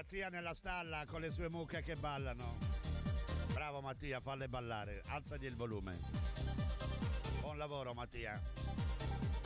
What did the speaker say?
Mattia nella stalla con le sue mucche che ballano. Bravo Mattia, falle ballare, alzagli il volume. Buon lavoro Mattia.